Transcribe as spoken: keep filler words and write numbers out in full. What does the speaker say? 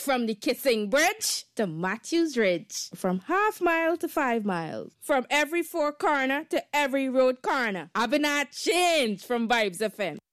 From the Kissing Bridge to Matthews Ridge. From half mile to five miles. From every four corner to every road corner. I've been at change from Vibes F M.